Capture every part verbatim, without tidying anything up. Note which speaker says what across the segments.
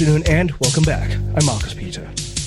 Speaker 1: afternoon and welcome back. I'm Marcus Peter.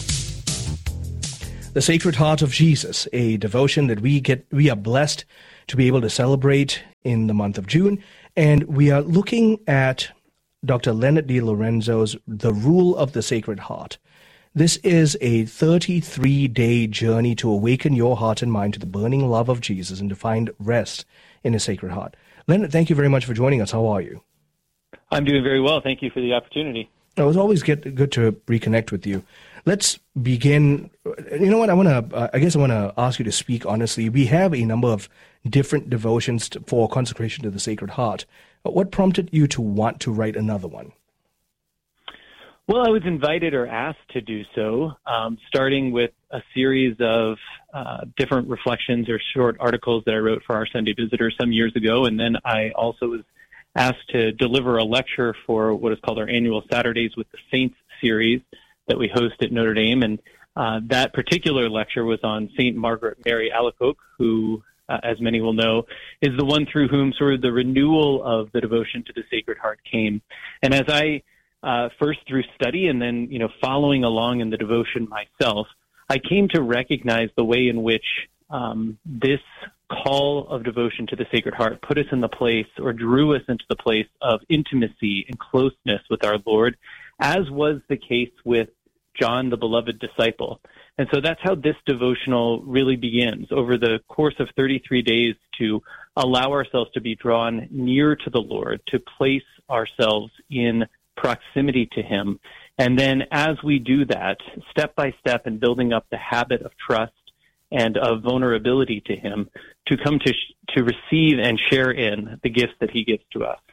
Speaker 1: The Sacred Heart of Jesus, a devotion that we get, we are blessed to be able to celebrate in the month of June. And we are looking at Doctor Leonard D. Lorenzo's The Rule of the Sacred Heart. This is a thirty-three day journey to awaken your heart and mind to the burning love of Jesus and to find rest in His Sacred Heart. Leonard, thank you very much for joining us. How are you?
Speaker 2: I'm doing very well. Thank you for the opportunity.
Speaker 1: It was always get, good to reconnect with you. Let's begin. You know what? I want to. Uh, I guess I want to ask you to speak honestly. We have a number of different devotions to, for consecration to the Sacred Heart. What prompted you to want to write another one?
Speaker 2: Well, I was invited or asked to do so, um, starting with a series of uh, different reflections or short articles that I wrote for our Sunday Visitor some years ago, and then I also was asked to deliver a lecture for what is called our annual Saturdays with the Saints series that we host at Notre Dame. And uh, that particular lecture was on Saint Margaret Mary Alacoque, who, uh, as many will know, is the one through whom sort of the renewal of the devotion to the Sacred Heart came. And as I, uh, first through study and then, you know, following along in the devotion myself, I came to recognize the way in which um, this call of devotion to the Sacred Heart put us in the place or drew us into the place of intimacy and closeness with our Lord, as was the case with John, the beloved disciple. And so that's how this devotional really begins, over the course of thirty-three days, to allow ourselves to be drawn near to the Lord, to place ourselves in proximity to Him. And then as we do that, step by step, and building up the habit of trust and of vulnerability to Him, to come to sh- to receive and share in the gifts that He gives to us.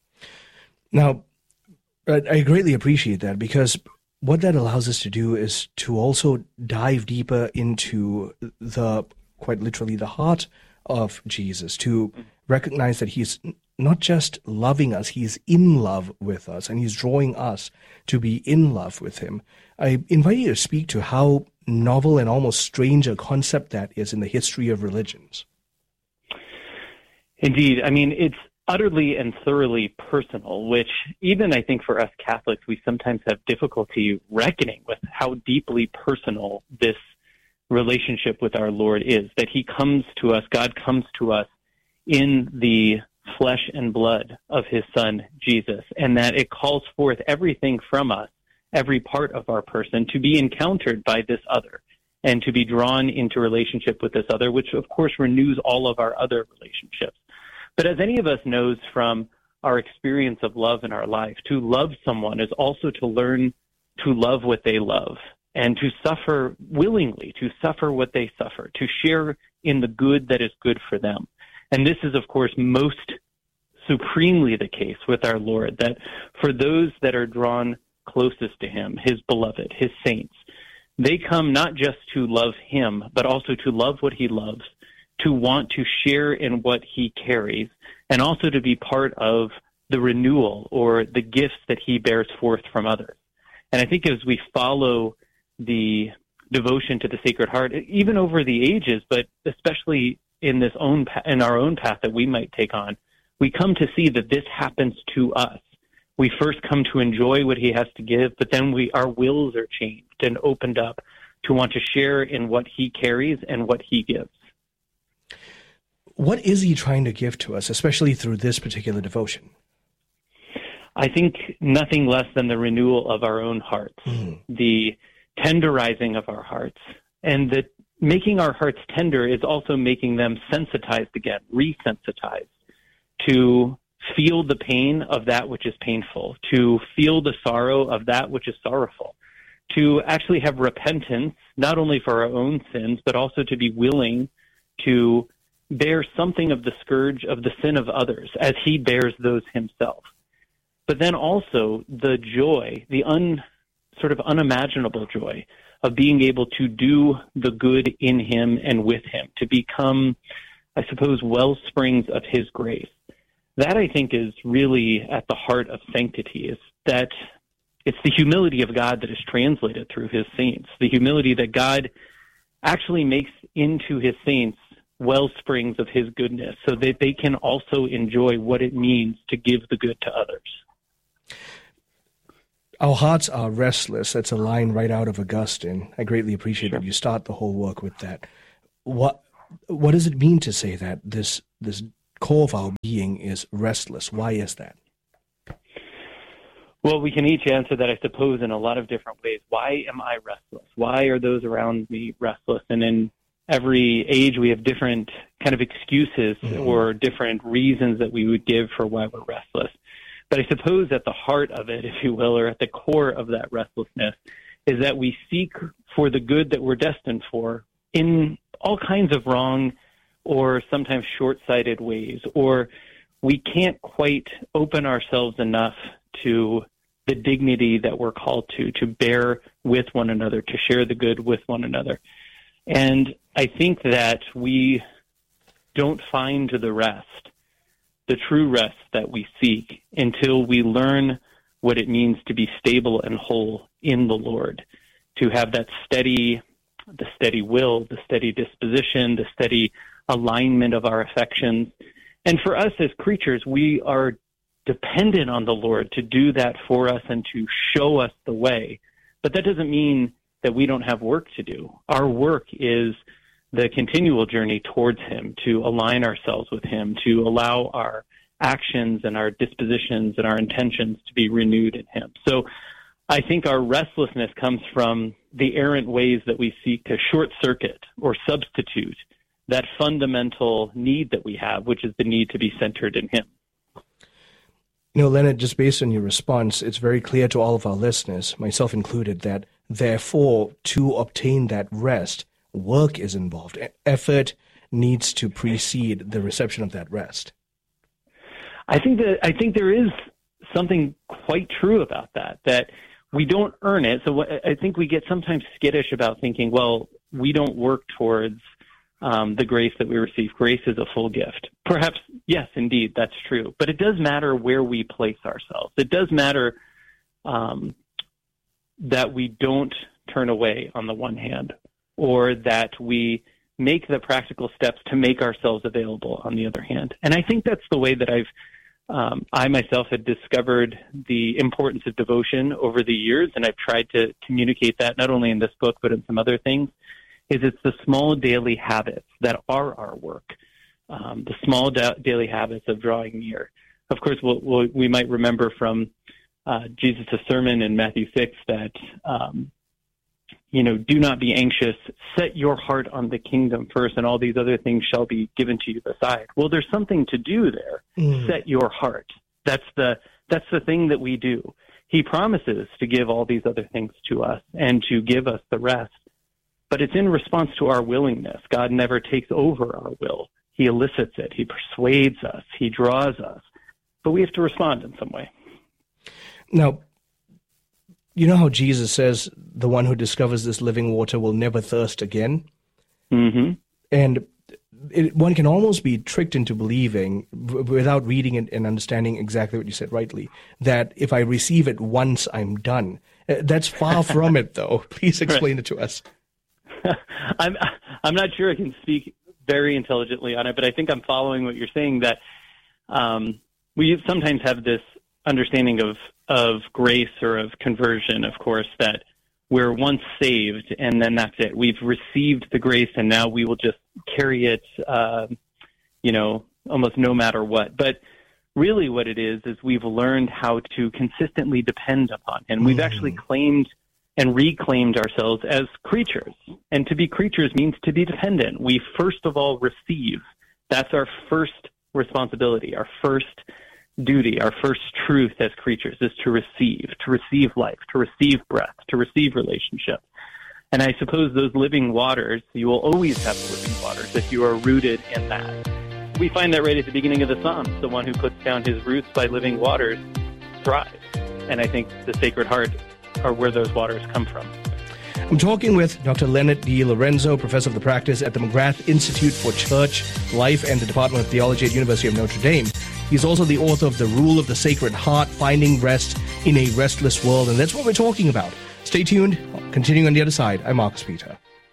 Speaker 1: Now, I greatly appreciate that, because what that allows us to do is to also dive deeper into the, quite literally, the heart of Jesus, to recognize that He's not just loving us, He's in love with us, and He's drawing us to be in love with Him. I invite you to speak to how novel and almost strange a concept that is in the history of religions.
Speaker 2: Indeed. I mean, it's utterly and thoroughly personal, which even I think for us Catholics, we sometimes have difficulty reckoning with how deeply personal this relationship with our Lord is, that He comes to us, God comes to us in the flesh and blood of His Son, Jesus, and that it calls forth everything from us, every part of our person, to be encountered by this other and to be drawn into relationship with this other, which of course renews all of our other relationships. But as any of us knows from our experience of love in our life, to love someone is also to learn to love what they love and to suffer willingly, to suffer what they suffer, to share in the good that is good for them. And this is, of course, most supremely the case with our Lord, that for those that are drawn closest to Him, His beloved, His saints, they come not just to love Him, but also to love what He loves, to want to share in what He carries, and also to be part of the renewal or the gifts that He bears forth from others. And I think as we follow the devotion to the Sacred Heart, even over the ages, but especially in this own in our own path that we might take on, we come to see that this happens to us. We first come to enjoy what He has to give, but then we our wills are changed and opened up to want to share in what He carries and what He gives.
Speaker 1: What is He trying to give to us, especially through this particular devotion?
Speaker 2: I think nothing less than the renewal of our own hearts, mm. the tenderizing of our hearts, and that making our hearts tender is also making them sensitized again, resensitized to feel the pain of that which is painful, to feel the sorrow of that which is sorrowful, to actually have repentance, not only for our own sins, but also to be willing to bear something of the scourge of the sin of others as He bears those Himself. But then also the joy, the un, sort of unimaginable joy of being able to do the good in Him and with Him, to become, I suppose, well springs of His grace. That, I think, is really at the heart of sanctity, is that it's the humility of God that is translated through His saints, the humility that God actually makes into His saints well springs of His goodness, so that they can also enjoy what it means to give the good to others.
Speaker 1: Our hearts are restless. That's a line right out of Augustine. I greatly appreciate sure. that you start the whole work with that. What what does it mean to say that this this core of our being is restless? Why is that?
Speaker 2: Well, we can each answer that, I suppose, in a lot of different ways. Why am I restless? Why are those around me restless? And in every age, we have different kind of excuses mm-hmm. or different reasons that we would give for why we're restless. But I suppose at the heart of it, if you will, or at the core of that restlessness, is that we seek for the good that we're destined for in all kinds of wrong or sometimes short-sighted ways, or we can't quite open ourselves enough to the dignity that we're called to, to bear with one another, to share the good with one another. And I think that we don't find the rest, the true rest that we seek, until we learn what it means to be stable and whole in the Lord, to have that steady, the steady will, the steady disposition, the steady alignment of our affections. And for us as creatures, we are dependent on the Lord to do that for us and to show us the way. But that doesn't mean that we don't have work to do. Our work is the continual journey towards Him, to align ourselves with Him, to allow our actions and our dispositions and our intentions to be renewed in Him. So I think our restlessness comes from the errant ways that we seek to short circuit or substitute that fundamental need that we have, which is the need to be centered in Him.
Speaker 1: You know, Leonard, just based on your response, it's very clear to all of our listeners, myself included, that therefore, to obtain that rest, work is involved. Effort needs to precede the reception of that rest.
Speaker 2: I think that I think there is something quite true about that, that we don't earn it. So I think we get sometimes skittish about thinking, well, we don't work towards um, the grace that we receive. Grace is a full gift. Perhaps, yes, indeed, that's true. But it does matter where we place ourselves. It does matter um, that we don't turn away on the one hand, or that we make the practical steps to make ourselves available on the other hand. And I think that's the way that I've, um, I myself had discovered the importance of devotion over the years, and I've tried to communicate that not only in this book, but in some other things, is it's the small daily habits that are our work, um, the small da- daily habits of drawing near. Of course, we'll, we'll, we might remember from uh, Jesus' sermon in Matthew six that, um, you know, do not be anxious, set your heart on the kingdom first, and all these other things shall be given to you beside. Well, there's something to do there. Mm. Set your heart. That's the that's the thing that we do. He promises to give all these other things to us and to give us the rest. But it's in response to our willingness. God never takes over our will. He elicits it. He persuades us. He draws us. But we have to respond in some way.
Speaker 1: Now, you know how Jesus says the one who discovers this living water will never thirst again?
Speaker 2: Mm-hmm.
Speaker 1: And it, one can almost be tricked into believing, w- without reading it and understanding exactly what you said rightly, that if I receive it once, I'm done. Uh, that's far from it, though. Please explain right. it to us.
Speaker 2: I'm I'm not sure I can speak very intelligently on it, but I think I'm following what you're saying, that um, we sometimes have this understanding of, of grace or of conversion, of course, that we're once saved and then that's it. We've received the grace and now we will just carry it, uh, you know, almost no matter what. But really what it is, is we've learned how to consistently depend upon Him. We've mm. actually claimed and reclaimed ourselves as creatures. And to be creatures means to be dependent. We first of all receive. That's our first responsibility, our first duty, our first truth as creatures is to receive, to receive life, to receive breath, to receive relationship. And I suppose those living waters, you will always have living waters if you are rooted in that. We find that right at the beginning of the Psalms. The one who puts down his roots by living waters thrives. And I think the Sacred Heart are where those waters come from.
Speaker 1: I'm talking with Doctor Leonard D. Lorenzo, Professor of the Practice at the McGrath Institute for Church Life and the Department of Theology at University of Notre Dame. He's also the author of The Rule of the Sacred Heart, Finding Rest in a Restless World, and that's what we're talking about. Stay tuned. Continuing on the other side, I'm Marcus Peter.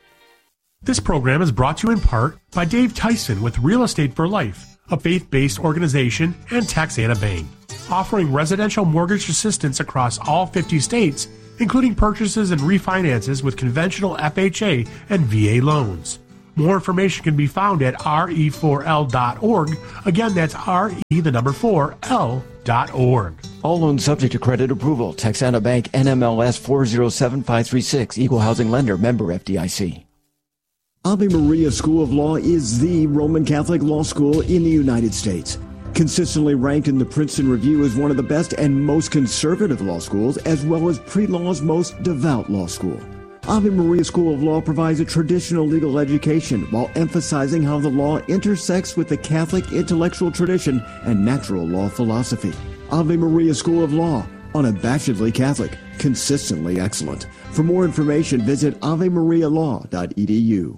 Speaker 3: This program is brought to you in part by Dave Tyson with Real Estate for Life, a faith-based organization, and Taxana Bank. offering residential mortgage assistance across all fifty states, including purchases and refinances with conventional F H A and V A loans. More information can be found at R E four L dot org. Again, that's R E, the number four, L dot org.
Speaker 4: All loans subject to credit approval. Texana Bank, N M L S four zero seven five three six. Equal housing lender. Member F D I C.
Speaker 5: Ave Maria School of Law is the Roman Catholic law school in the United States. Consistently ranked in the Princeton Review as one of the best and most conservative law schools, as well as pre-law's most devout law school. Ave Maria School of Law provides a traditional legal education while emphasizing how the law intersects with the Catholic intellectual tradition and natural law philosophy. Ave Maria School of Law, unabashedly Catholic, consistently excellent. For more information, visit ave maria law dot e d u.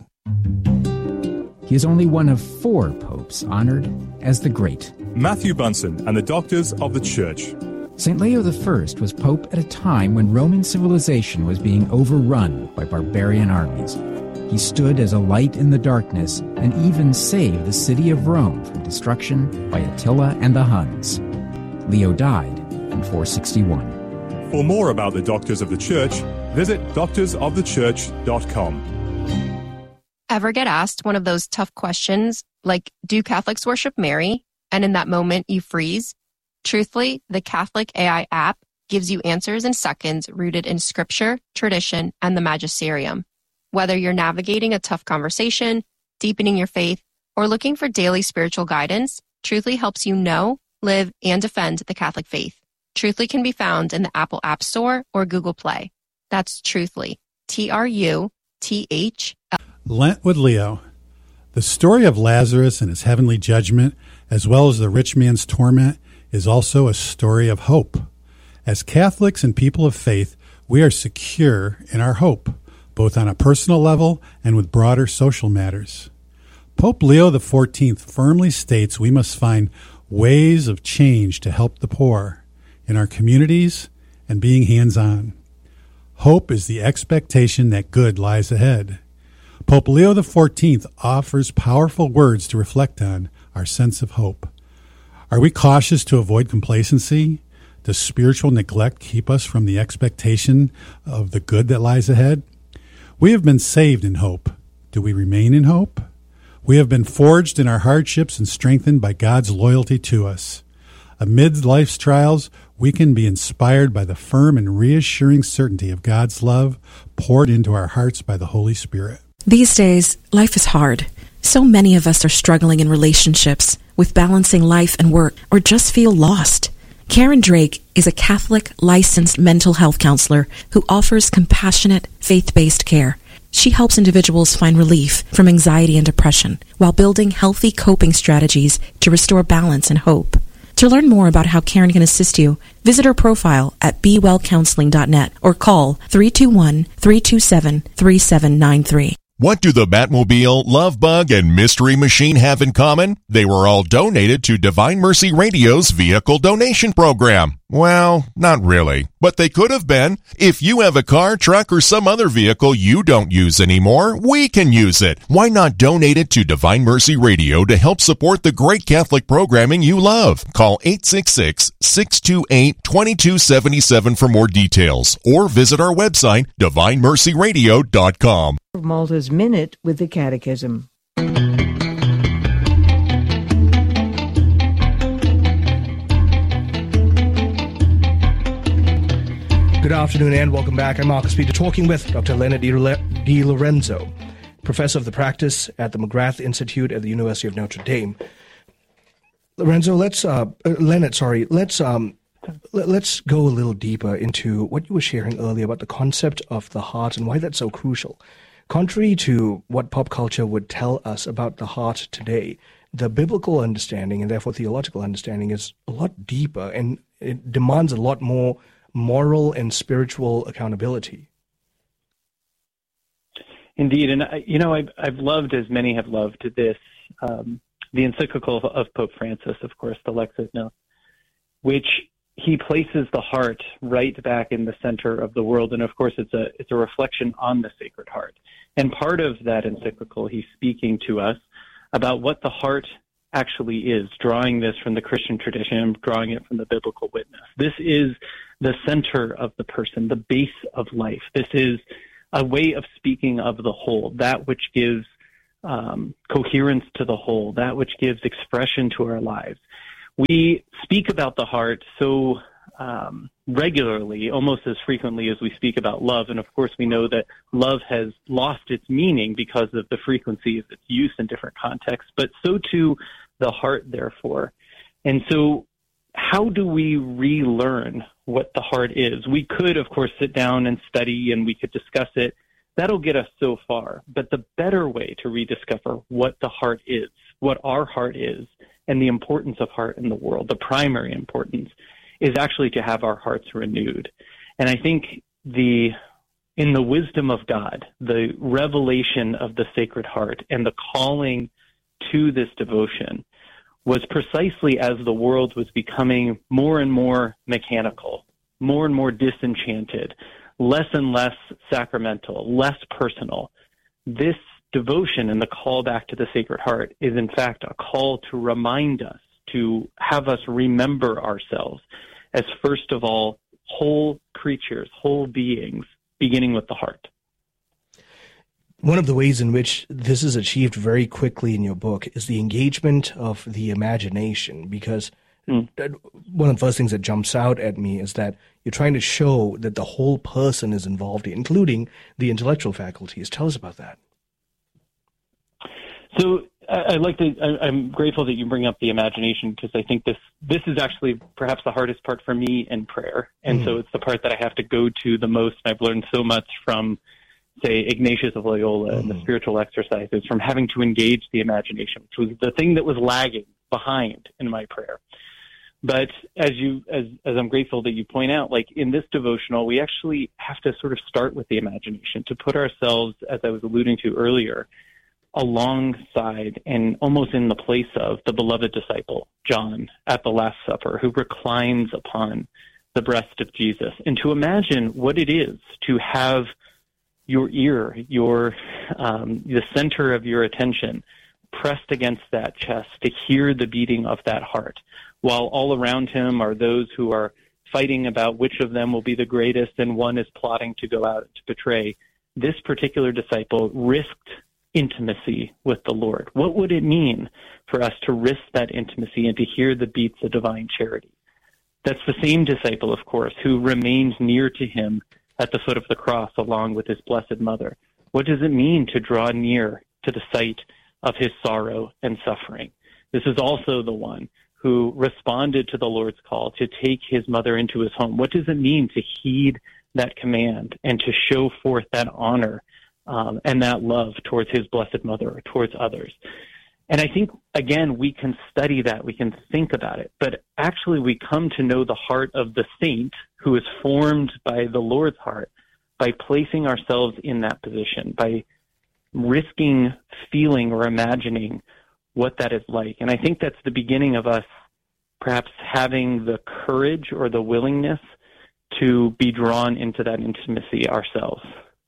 Speaker 6: He is only one of four popes honored as the Great.
Speaker 7: Matthew Bunson and the Doctors of the Church.
Speaker 6: Saint Leo the First was pope at a time when Roman civilization was being overrun by barbarian armies. He stood as a light in the darkness and even saved the city of Rome from destruction by Attila and the Huns. Leo died in four sixty-one.
Speaker 7: For more about the Doctors of the Church, visit doctors of the church dot com.
Speaker 8: Ever get asked one of those tough questions like, do Catholics worship Mary? And in that moment you freeze? Truthfully, the Catholic A I app gives you answers in seconds rooted in scripture, tradition, and the magisterium. Whether you're navigating a tough conversation, deepening your faith, or looking for daily spiritual guidance, Truthfully helps you know, live, and defend the Catholic faith. Truthfully can be found in the Apple App Store or Google Play. That's Truthfully. T R U T H L.
Speaker 9: Lent with Leo. The story of Lazarus and his heavenly judgment, as well as the rich man's torment, is also a story of hope. As Catholics and people of faith, we are secure in our hope, both on a personal level and with broader social matters. Pope Leo the fourteenth firmly states we must find ways of change to help the poor in our communities and being hands-on. Hope is the expectation that good lies ahead. Pope Leo the fourteenth offers powerful words to reflect on our sense of hope. Are we cautious to avoid complacency? Does spiritual neglect keep us from the expectation of the good that lies ahead? We have been saved in hope. Do we remain in hope? We have been forged in our hardships and strengthened by God's loyalty to us. Amid life's trials, we can be inspired by the firm and reassuring certainty of God's love poured into our hearts by the Holy Spirit.
Speaker 10: These days, life is hard. So many of us are struggling in relationships, with balancing life and work, or just feel lost. Karen Drake is a Catholic licensed mental health counselor who offers compassionate, faith-based care. She helps individuals find relief from anxiety and depression while building healthy coping strategies to restore balance and hope. To learn more about how Karen can assist you, visit her profile at be well counseling dot net or call three two one, three two seven, three seven nine three.
Speaker 11: What do the Batmobile, Love Bug, and Mystery Machine have in common? They were all donated to Divine Mercy Radio's vehicle donation program. Well, not really, but they could have been. If you have a car, truck, or some other vehicle you don't use anymore, we can use it. Why not donate it to Divine Mercy Radio to help support the great Catholic programming you love? Call eight six six, six two eight, two two seven seven for more details, or visit our website, divine mercy radio dot com.
Speaker 12: Malta's Minute with the Catechism.
Speaker 1: Good afternoon and welcome back. I'm Marcus Peter, talking with Doctor Leonard Di Lorenzo, Professor of the Practice at the McGrath Institute at the University of Notre Dame. Lorenzo, let's, uh, uh, Leonard, sorry, let's, um, let's go a little deeper into what you were sharing earlier about the concept of the heart and why that's so crucial. Contrary to what pop culture would tell us about the heart today, the biblical understanding and therefore theological understanding is a lot deeper, and it demands a lot more moral and spiritual accountability.
Speaker 2: Indeed, and I, you know, I've, I've loved, as many have loved, this um, the encyclical of, of Pope Francis, of course, the Lex Ignos, which he places the heart right back in the center of the world, and of course, it's a it's a reflection on the Sacred Heart. And part of that encyclical, he's speaking to us about what the heart actually is, drawing this from the Christian tradition, drawing it from the biblical witness. This is the center of the person, the base of life. This is a way of speaking of the whole, that which gives um, coherence to the whole, that which gives expression to our lives. We speak about the heart so um, regularly, almost as frequently as we speak about love. And of course, we know that love has lost its meaning because of the frequency of its use in different contexts, but so too the heart, therefore. And so how do we relearn what the heart is? We could, of course, sit down and study and we could discuss it. That'll get us so far. But the better way to rediscover what the heart is, what our heart is, and the importance of heart in the world, the primary importance, is actually to have our hearts renewed. And I think the in the wisdom of God, the revelation of the Sacred Heart and the calling to this devotion was precisely as the world was becoming more and more mechanical, more and more disenchanted, less and less sacramental, less personal. This devotion and the call back to the Sacred Heart is in fact a call to remind us, to have us remember ourselves as first of all whole creatures, whole beings, beginning with the heart.
Speaker 1: One of the ways in which this is achieved very quickly in your book is the engagement of the imagination, because mm. one of the first things that jumps out at me is that you're trying to show that the whole person is involved, including the intellectual faculties. Tell us about that.
Speaker 2: So I, I like to, I, I'm grateful that you bring up the imagination, because I think this, this is actually perhaps the hardest part for me in prayer. And mm. so it's the part that I have to go to the most. And I've learned so much from, say, Ignatius of Loyola mm. and the spiritual exercises, from having to engage the imagination, which was the thing that was lagging behind in my prayer. But as you, as, as I'm grateful that you point out, like in this devotional, we actually have to sort of start with the imagination, to put ourselves, as I was alluding to earlier, alongside and almost in the place of the beloved disciple, John, at the Last Supper, who reclines upon the breast of Jesus, and to imagine what it is to have your ear, your um, the center of your attention pressed against that chest, to hear the beating of that heart, while all around him are those who are fighting about which of them will be the greatest, and one is plotting to go out to betray. This particular disciple risked intimacy with the Lord. What would it mean for us to risk that intimacy and to hear the beats of divine charity? That's the same disciple, of course, who remains near to him at the foot of the cross along with his blessed mother. What does it mean to draw near to the sight of his sorrow and suffering? This is also the one who responded to the Lord's call to take his mother into his home. What does it mean to heed that command and to show forth that honor um, and that love towards his blessed mother or towards others? And I think, again, we can study that, we can think about it, but actually we come to know the heart of the saint who is formed by the Lord's heart by placing ourselves in that position, by risking feeling or imagining what that is like. And I think that's the beginning of us perhaps having the courage or the willingness to be drawn into that intimacy ourselves.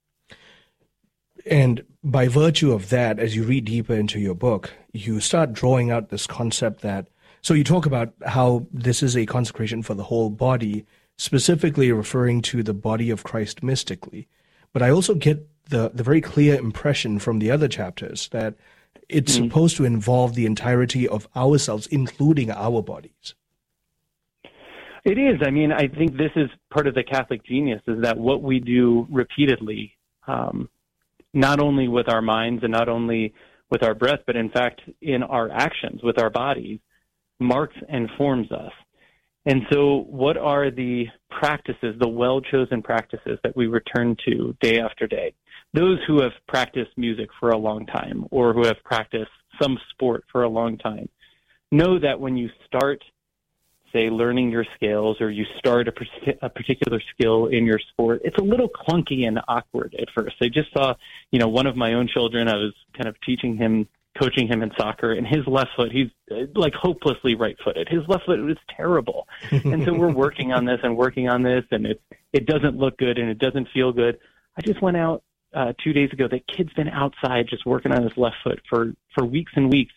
Speaker 1: And by virtue of that, as you read deeper into your book, you start drawing out this concept that, so you talk about how this is a consecration for the whole body, specifically referring to the body of Christ mystically. But I also get the, the very clear impression from the other chapters that it's mm-hmm. supposed to involve the entirety of ourselves, including our bodies.
Speaker 2: It is. I mean, I think this is part of the Catholic genius, is that what we do repeatedly, um, not only with our minds and not only with our breath, but in fact in our actions with our bodies, marks and forms us. And so what are the practices, the well-chosen practices that we return to day after day? Those who have practiced music for a long time or who have practiced some sport for a long time know that when you start, say, learning your scales, or you start a, a particular skill in your sport, it's a little clunky and awkward at first. I just saw, you know, one of my own children, I was kind of teaching him, coaching him in soccer, and his left foot, he's like hopelessly right-footed. His left foot was terrible. And so we're working on this and working on this, and it, it doesn't look good and it doesn't feel good. I just went out uh, two days ago. The kid's been outside just working on his left foot for, for weeks and weeks.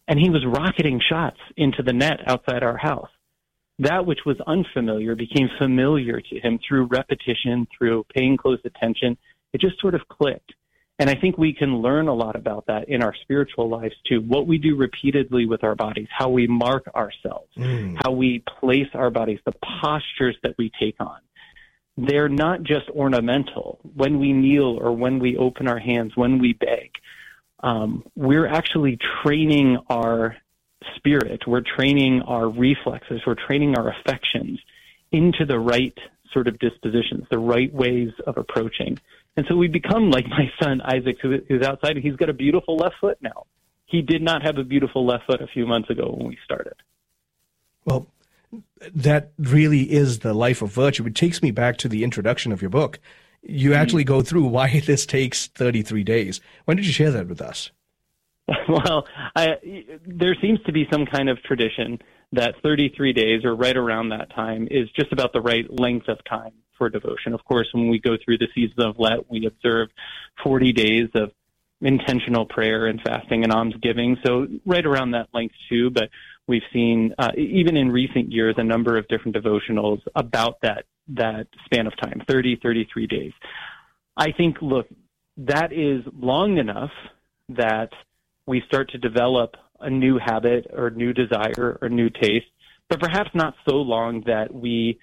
Speaker 2: and he was rocketing shots into the net outside our house. That which was unfamiliar became familiar to him through repetition, through paying close attention. It just sort of clicked. And I think we can learn a lot about that in our spiritual lives too. What we do repeatedly with our bodies, how we mark ourselves, mm. how we place our bodies, the postures that we take on. They're not just ornamental. When we kneel or when we open our hands, when we beg, um, we're actually training our spirit. We're training our reflexes. We're training our affections into the right sort of dispositions, the right ways of approaching. And so we become like my son, Isaac, who, who's outside. He's got a beautiful left foot now. He did not have a beautiful left foot a few months ago when we started.
Speaker 1: Well, that really is the life of virtue. It takes me back to the introduction of your book. You mm-hmm. actually go through why this takes thirty-three days. When did you share that with us?
Speaker 2: Well, I, there seems to be some kind of tradition that thirty-three days, or right around that time, is just about the right length of time for devotion. Of course, when we go through the season of Lent, we observe forty days of intentional prayer and fasting and almsgiving, so right around that length too. But we've seen, uh, even in recent years, a number of different devotionals about that that span of time, thirty, thirty-three days. I think, look, that is long enough that we start to develop a new habit or new desire or new taste, but perhaps not so long that we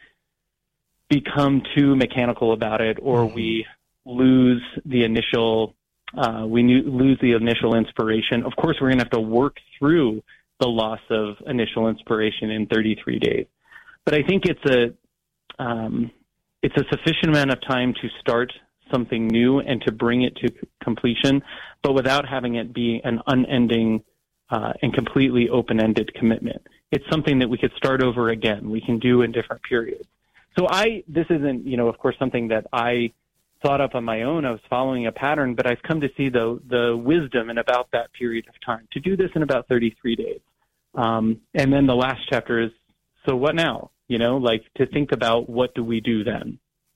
Speaker 2: become too mechanical about it, or mm-hmm. we lose the initial uh, we lose the initial inspiration. Of course, we're going to have to work through the loss of initial inspiration in thirty-three days. But I think it's a um, it's a sufficient amount of time to start something new and to bring it to completion, but without having it be an unending uh, and completely open-ended commitment. It's something that we could start over again. We can do in different periods. So I, this isn't, you know, of course, something that I thought up on my own. I was following a pattern, but I've come to see the the wisdom in about that period of time to do this in about thirty-three days. Um, and then the last chapter is, so what now? You know, like to think about what do we do then?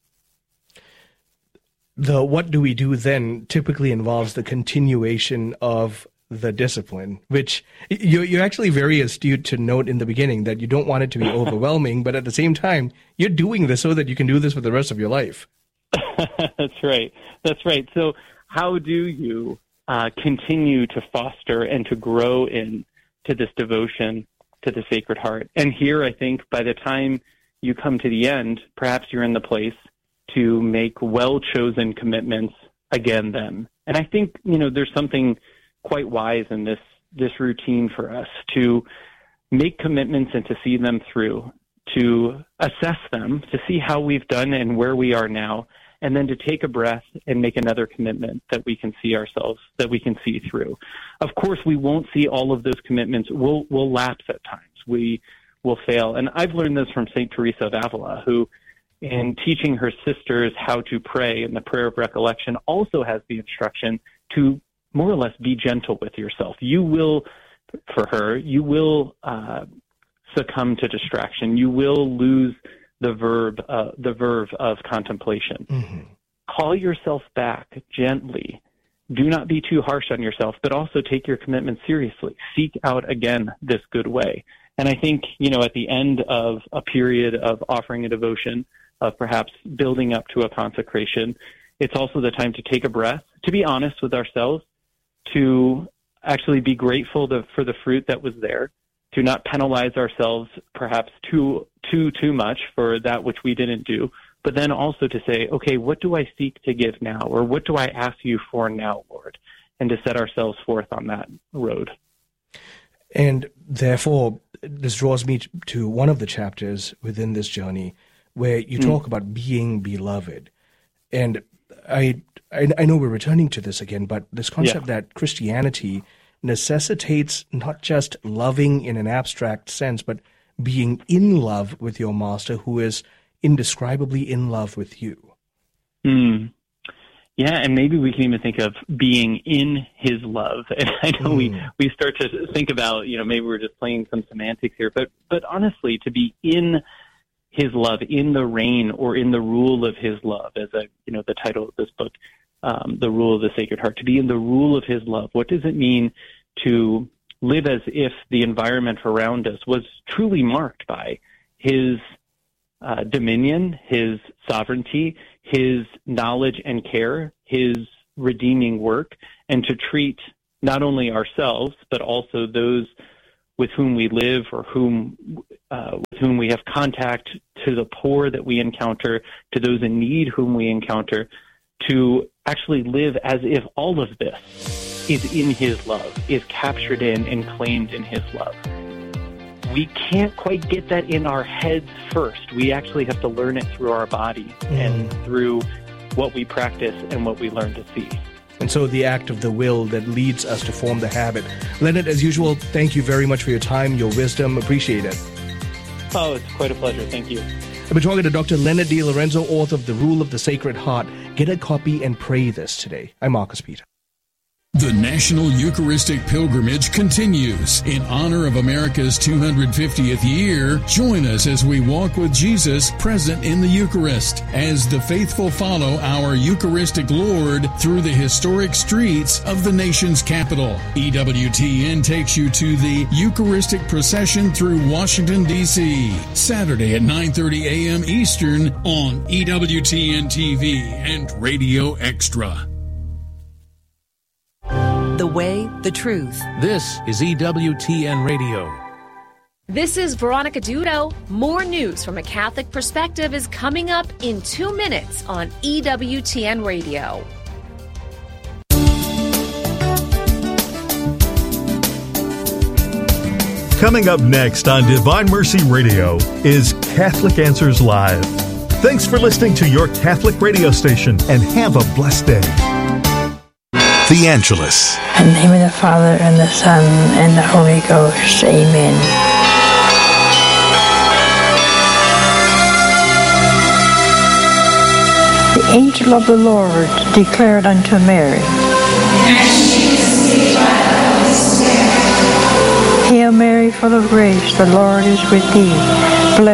Speaker 1: The what do we do then typically involves the continuation of the discipline, which you, you're actually very astute to note in the beginning that you don't want it to be overwhelming, but at the same time, you're doing this so that you can do this for the rest of your life.
Speaker 2: That's right. That's right. So how do you uh, continue to foster and to grow in to this devotion to the Sacred Heart? And here, I think by the time you come to the end, perhaps you're in the place to make well-chosen commitments again then. And I think, you know, there's something quite wise in this this routine for us to make commitments and to see them through, to assess them, to see how we've done and where we are now, and then to take a breath and make another commitment that we can see ourselves, that we can see through. Of course, we won't see all of those commitments. We'll, we'll lapse at times. We will fail. And I've learned this from Saint Teresa of Avila, who in teaching her sisters how to pray in the prayer of recollection also has the instruction to more or less be gentle with yourself. You will, for her, you will uh, succumb to distraction. You will lose the verb, uh, the verve of contemplation. Mm-hmm. Call yourself back gently. Do not be too harsh on yourself, but also take your commitment seriously. Seek out again this good way. And I think, you know, at the end of a period of offering a devotion, of perhaps building up to a consecration, it's also the time to take a breath, to be honest with ourselves, to actually be grateful to, for the fruit that was there, to not penalize ourselves perhaps too, too, too much for that which we didn't do, but then also to say, okay, what do I seek to give now? Or what do I ask you for now, Lord? And to set ourselves forth on that road.
Speaker 1: And therefore, this draws me to one of the chapters within this journey where you mm. talk about being beloved. And I, I I know we're returning to this again, but this concept yeah. that Christianity necessitates not just loving in an abstract sense, but being in love with your master who is indescribably in love with you.
Speaker 2: Mm. Yeah, and maybe we can even think of being in his love. And I know mm. we, we start to think about, you know, maybe we're just playing some semantics here, but but honestly, to be in his love, in the reign or in the rule of his love, as a, you know, the title of this book, um, The Rule of the Sacred Heart, to be in the rule of his love. What does it mean to live as if the environment around us was truly marked by his uh, dominion, his sovereignty, his knowledge and care, his redeeming work, and to treat not only ourselves, but also those with whom we live or whom uh, with whom we have contact, to the poor that we encounter, to those in need whom we encounter, to actually live as if all of this is in his love, is captured in and claimed in his love. We can't quite get that in our heads first. We actually have to learn it through our bodies mm. and through what we practice and what we learn to see.
Speaker 1: And so the act of the will that leads us to form the habit. Leonard, as usual, thank you very much for your time, your wisdom. Appreciate it.
Speaker 2: Oh, it's quite a pleasure. Thank you.
Speaker 1: I've been talking to Doctor Leonard DiLorenzo, author of The Rule of the Sacred Heart. Get a copy and pray this today. I'm Marcus Peter.
Speaker 13: The National Eucharistic Pilgrimage continues. In honor of America's two hundred fiftieth year, join us as we walk with Jesus present in the Eucharist, as the faithful follow our Eucharistic Lord through the historic streets of the nation's capital. E W T N takes you to the Eucharistic procession through Washington, D C, Saturday at nine thirty a.m. Eastern on E W T N T V and Radio Extra.
Speaker 14: The way, the truth.
Speaker 15: This is E W T N Radio.
Speaker 16: This is Veronica Dudo. More news from a Catholic perspective is coming up in two minutes on E W T N Radio.
Speaker 17: Coming up next on Divine Mercy Radio is Catholic Answers Live. Thanks for listening to your Catholic radio station, and have a blessed day.
Speaker 18: The Angelus.
Speaker 19: In the name of the Father, and the Son, and the Holy Ghost. Amen. The angel of the Lord declared unto Mary, Hail Mary, full of grace, the Lord is with thee.